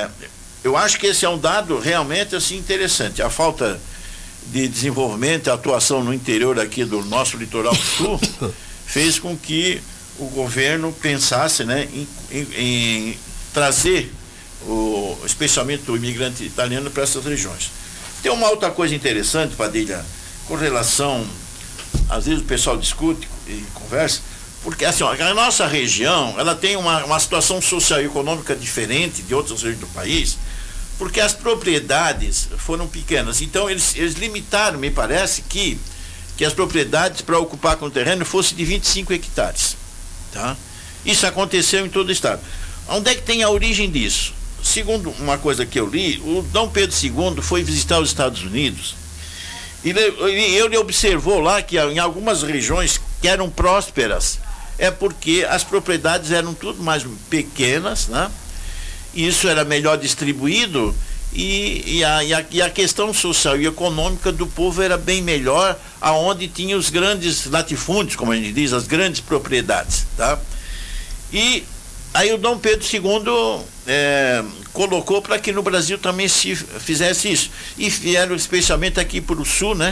eu acho que esse é um dado realmente assim interessante. A falta de desenvolvimento, a atuação no interior aqui do nosso litoral sul fez com que o governo pensasse, né, em trazer especialmente o imigrante italiano para essas regiões. Tem uma outra coisa interessante, Padilha, com relação, às vezes o pessoal discute e conversa, porque assim, a nossa região, ela tem uma situação social e econômica diferente de outras regiões do país, porque as propriedades foram pequenas. Então eles limitaram, me parece, que as propriedades para ocupar com o terreno fossem de 25 hectares. Tá? Isso aconteceu em todo o estado. Onde é que tem a origem disso? Segundo uma coisa que eu li, o Dom Pedro II foi visitar os Estados Unidos e ele observou lá que em algumas regiões que eram prósperas é porque as propriedades eram tudo mais pequenas, né? Isso era melhor distribuído e a questão social e econômica do povo era bem melhor aonde tinha os grandes latifúndios, como a gente diz, as grandes propriedades, tá? E aí o Dom Pedro II colocou para que no Brasil também se fizesse isso. E vieram especialmente aqui para o sul, né?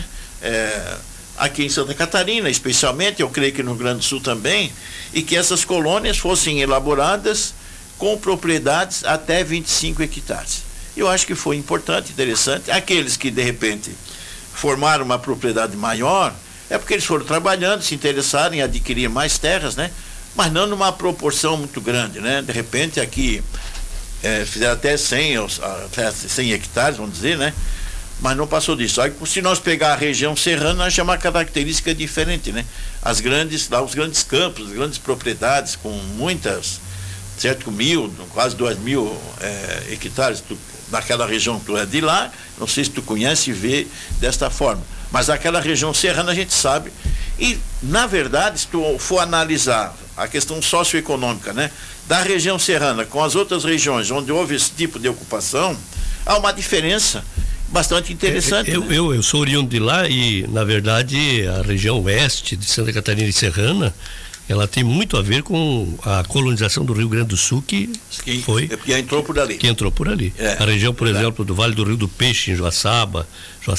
Aqui em Santa Catarina, especialmente, eu creio que no Rio Grande do Sul também, e que essas colônias fossem elaboradas com propriedades até 25 hectares. Eu acho que foi importante, interessante. Aqueles que, de repente, formaram uma propriedade maior, é porque eles foram trabalhando, se interessaram em adquirir mais terras, né? Mas não numa proporção muito grande, né? De repente aqui fizeram até 100 hectares, vamos dizer, né? Mas não passou disso. Aí, se nós pegar a região serrana, nós temos uma característica diferente, né? Os grandes campos, as grandes propriedades com muitas, certo, com quase 2.000 hectares, naquela região que tu é de lá, não sei se tu conhece e vê desta forma. Mas aquela região serrana a gente sabe. E, na verdade, se tu for analisar a questão socioeconômica, né, da região serrana com as outras regiões onde houve esse tipo de ocupação, há uma diferença bastante interessante. Eu sou oriundo de lá e, na verdade, a região oeste de Santa Catarina e Serrana, ela tem muito a ver com a colonização do Rio Grande do Sul que entrou por ali. Que entrou por ali. A região, por exemplo, do Vale do Rio do Peixe, em Joaçaba,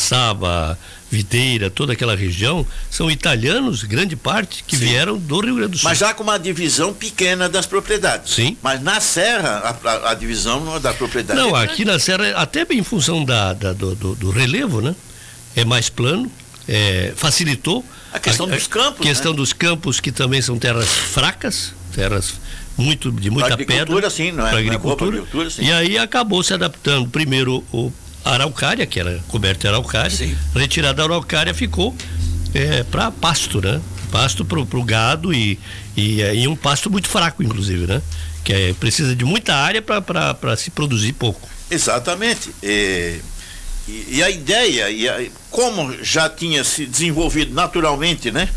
Videira, toda aquela região, são italianos, grande parte, que vieram do Rio Grande do Sul. Mas já com uma divisão pequena das propriedades. Sim. Mas na Serra, a divisão não é da propriedade. Não, aqui na Serra, até bem em função do relevo, né? É mais plano, facilitou. A questão dos campos. Questão dos campos, que também são terras fracas, terras de muita pedra. Sim, não é? Para agricultura. Sim. E aí acabou se adaptando. Primeiro a araucária, que era coberta de araucária, retirada a araucária ficou para pasto, né? Pasto para o gado e um pasto muito fraco, inclusive, né? Que precisa de muita área para se produzir pouco. Exatamente. E a ideia, como já tinha se desenvolvido naturalmente, né,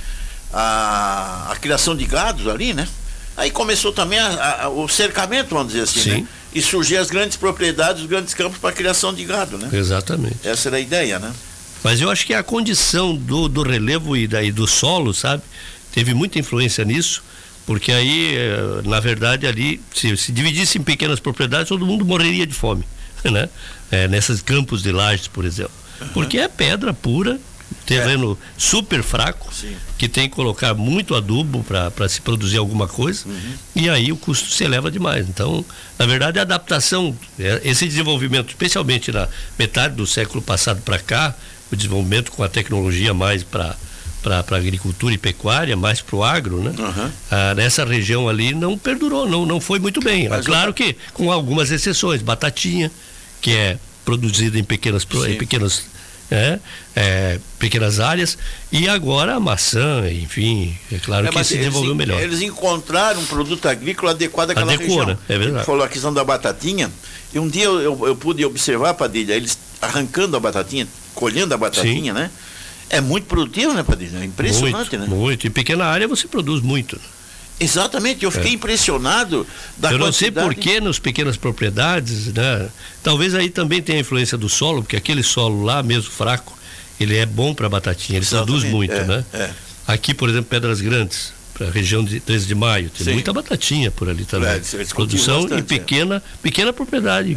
a criação de gados ali, né, aí começou também o cercamento, vamos dizer assim, né, e surgiu as grandes propriedades, os grandes campos para a criação de gado, né? Exatamente. Essa era a ideia, né? Mas eu acho que a condição do relevo e do solo, sabe, teve muita influência nisso, porque aí, na verdade, ali, se dividisse em pequenas propriedades, todo mundo morreria de fome, né? Nesses campos de lajes, por exemplo. Porque é pedra pura, terreno super fraco, que tem que colocar muito adubo para se produzir alguma coisa, e aí o custo se eleva demais. Então, na verdade, a adaptação, esse desenvolvimento, especialmente na metade do século passado para cá, o desenvolvimento com a tecnologia mais para agricultura e pecuária, mais para o agro, né? Nessa região ali não perdurou, não foi muito bem. Claro que com algumas exceções, batatinha, que é produzida em pequenas áreas, e agora a maçã, enfim, é claro que se desenvolveu melhor. Eles encontraram um produto agrícola adequado àquela região. Né? É verdade. Falou a questão da batatinha, e um dia eu pude observar, Padilha, eles arrancando a batatinha, colhendo a batatinha, né? É muito produtivo, né, Padilha? É impressionante, né? Muito. Em pequena área você produz muito, né? Exatamente, eu fiquei impressionado da quantidade. Eu não sei por que nas pequenas propriedades, né? Talvez aí também tenha a influência do solo, porque aquele solo lá, mesmo fraco, ele é bom para batatinha, ele produz muito, né? Aqui, por exemplo, Pedras Grandes, para a região de 13 de Maio, tem muita batatinha por ali também. Produção em pequena propriedade.